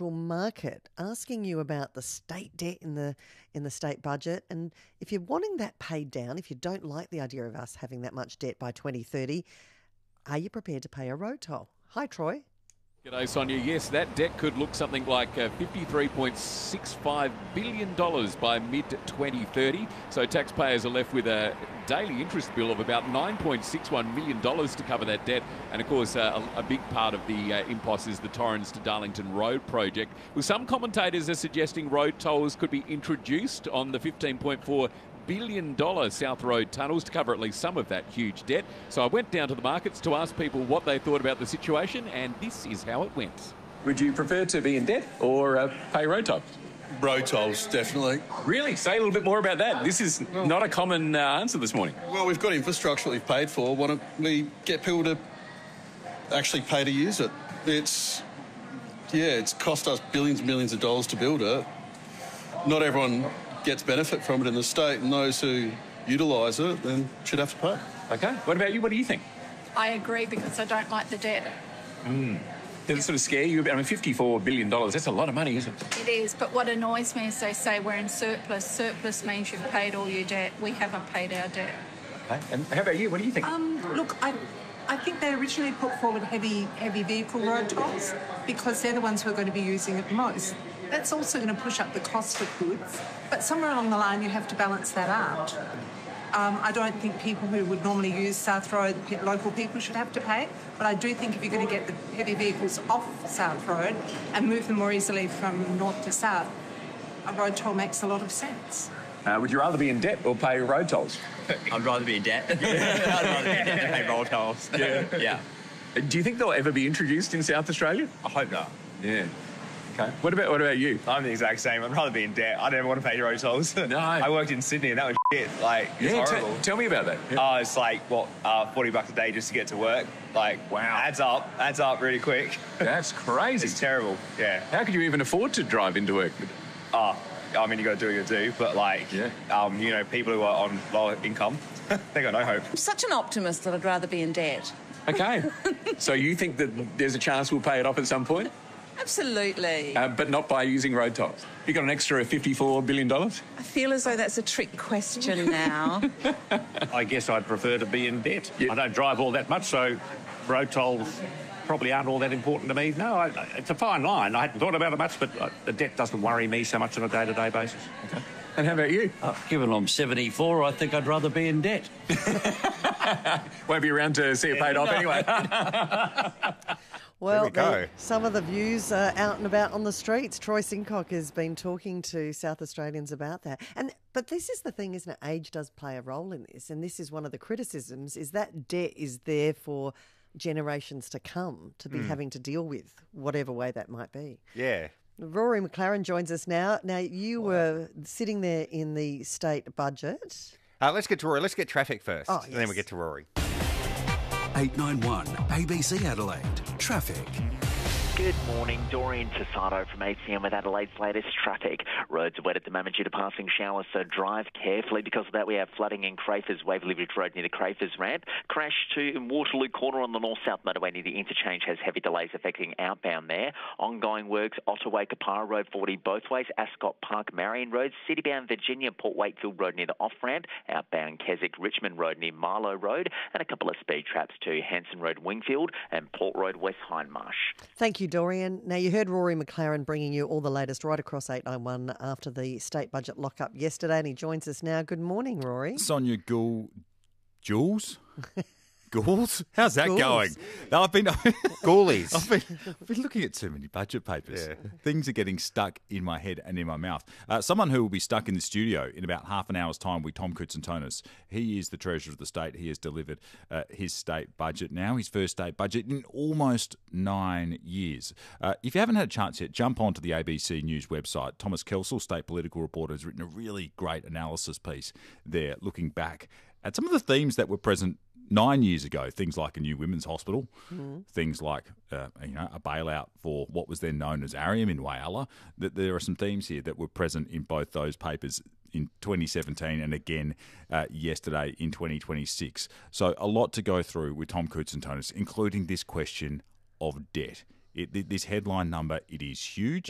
Financial Market, asking you about the state debt in the state budget, and if you're wanting that paid down, if you don't like the idea of us having that much debt by 2030, are you prepared to pay a road toll? Hi, Troy. G'day, Sonia. Yes, that debt could look something like $53.65 billion by mid-2030. So taxpayers are left with a daily interest bill of about $9.61 million to cover that debt. And, of course, a big part of the impost is the Torrens to Darlington Road project. Well, some commentators are suggesting road tolls could be introduced on the $15.4 billion South Road tunnels to cover at least some of that huge debt. So I went down to the markets to ask people what they thought about the situation, and this is how it went. Would you prefer to be in debt or pay road tolls? Road tolls, definitely. Really? Say a little bit more about that. This is not a common answer this morning. Well, we've got infrastructure we've paid for. Why don't we get people to actually pay to use it? It's cost us billions and millions of dollars to build it. Not everyone gets benefit from it in the state, and those who utilise it then should have to pay. Okay. What about you? What do you think? I agree because I don't like the debt. Does it sort of scare you? I mean, $54 billion, that's a lot of money, isn't it? It is, but what annoys me is they say we're in surplus. Surplus means you've paid all your debt. We haven't paid our debt. Okay. And how about you? What do you think? Look, I think they originally put forward heavy vehicle road tolls because they're the ones who are going to be using it the most. That's also going to push up the cost of goods, but somewhere along the line you have to balance that out. I don't think people who would normally use South Road, local people, should have to pay, but I do think if you're going to get the heavy vehicles off South Road and move them more easily from north to south, a road toll makes a lot of sense. Would you rather be in debt or pay road tolls? I'd rather be in debt. I'd rather be in debt than pay road tolls. Yeah. Do you think they'll ever be introduced in South Australia? I hope not. Yeah. Okay. What about you? I'm the exact same. I'd rather be in debt. I don't want to pay road tolls. No. I worked in Sydney and that was shit. Like, it's horrible. Tell me about that. Yeah. It's like, $40 a day just to get to work. Like, wow. Adds up really quick. That's crazy. It's terrible, yeah. How could you even afford to drive into work? I mean, you got to do what you got to do, but like, people who are on lower income, they got no hope. I'm such an optimist that I'd rather be in debt. Okay. So you think that there's a chance we'll pay it off at some point? Absolutely. But not by using road tolls. You got an extra $54 billion? I feel as though that's a trick question now. I guess I'd prefer to be in debt. I don't drive all that much, so road tolls probably aren't all that important to me. No, it's a fine line. I hadn't thought about it much, but the debt doesn't worry me so much on a day-to-day basis. Okay. And how about you? Given I'm 74, I think I'd rather be in debt. Won't be around to see it paid off anyway. Well, some of the views are out and about on the streets. Troy Sincock has been talking to South Australians about that. But this is the thing, isn't it? Age does play a role in this, and this is one of the criticisms, is that debt is there for generations to come to be having to deal with, whatever way that might be. Yeah. Rory McLaren joins us now. Now, you were sitting there in the state budget. Let's get to Rory. Let's get traffic first, yes. And then we get to Rory. 891 ABC Adelaide. Traffic. Good morning, Dorian Tasato from ACM with Adelaide's latest traffic. Roads are wet at the moment due to passing showers, so drive carefully. Because of that, we have flooding in Crafers, Waverley Ridge Road near the Crafers ramp. Crash to Waterloo Corner on the north-south motorway near the interchange has heavy delays affecting outbound there. Ongoing works, Ottaway, Kapara Road 40 both ways, Ascot Park, Marion Road, Citybound Virginia, Port Wakefield Road near the off-ramp, outbound Keswick, Richmond Road near Marlow Road, and a couple of speed traps to Hanson Road, Wingfield, and Port Road, West Hindmarsh. Thank you, Dorian. Now, you heard Rory McLaren bringing you all the latest right across 891 after the state budget lock-up yesterday, and he joins us now. Good morning, Rory. Sonia Jules? Ghouls? How's that Ghouls. going? No, I've been Ghoulies. I've been looking at too many budget papers. Yeah. Things are getting stuck in my head and in my mouth. Someone who will be stuck in the studio in about half an hour's time with Tom Koutsantonis. He is the Treasurer of the State. He has delivered his state budget now, his first state budget in almost 9 years. If you haven't had a chance yet, jump onto the ABC News website. Thomas Kelsall, state political reporter, has written a really great analysis piece there, looking back at some of the themes that were present 9 years ago, things like a new women's hospital, things like a bailout for what was then known as Arium in Whyalla. That there are some themes here that were present in both those papers in 2017 and again yesterday in 2026. So a lot to go through with Tom Koutsantonis, including this question of debt. This headline number, it is huge.